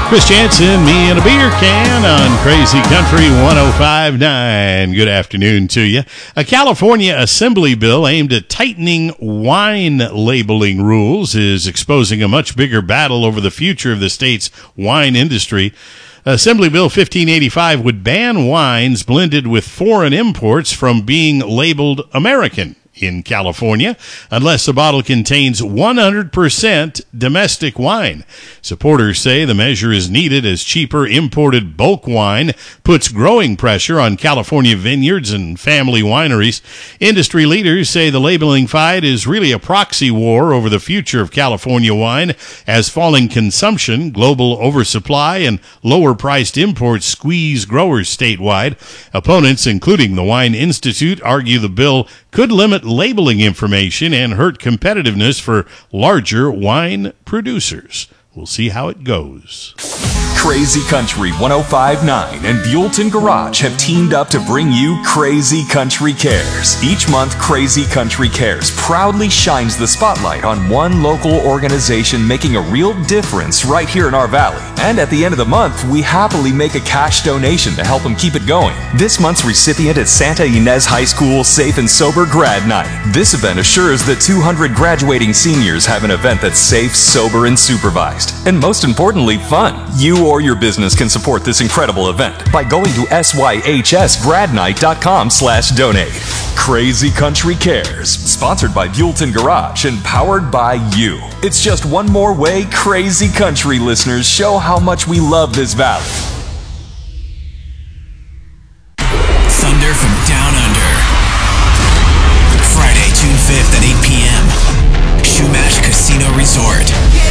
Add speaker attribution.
Speaker 1: Chris Jansen, me and a beer can on Crazy Country 105.9. Good afternoon to you. A California Assembly bill aimed at tightening wine labeling rules is exposing a much bigger battle over the future of the state's wine industry. Assembly Bill 1585 would ban wines blended with foreign imports from being labeled American in California unless the bottle contains 100% domestic wine. Supporters say the measure is needed as cheaper imported bulk wine puts growing pressure on California vineyards and family wineries. Industry leaders say the labeling fight is really a proxy war over the future of California wine as falling consumption, global oversupply, and lower-priced imports squeeze growers statewide. Opponents, including the Wine Institute, argue the bill could limit labeling information and hurt competitiveness for larger wine producers. We'll see how it goes.
Speaker 2: Crazy Country 105.9 and Buellton Garage have teamed up to bring you Crazy Country Cares. Each month, Crazy Country Cares proudly shines the spotlight on one local organization making a real difference right here in our valley. And at the end of the month, we happily make a cash donation to help them keep it going. This month's recipient is Santa Ynez High School Safe and Sober Grad Night. This event assures that 200 graduating seniors have an event that's safe, sober, and supervised. And most importantly, fun. You or your business can support this incredible event by going to syhsgradnight.com/donate. Crazy Country Cares, sponsored by Buellton Garage and powered by you. It's just one more way Crazy Country listeners show how much we love this valley.
Speaker 3: Thunder from Down Under. Friday, June 5th at 8 p.m. Shumash Casino Resort.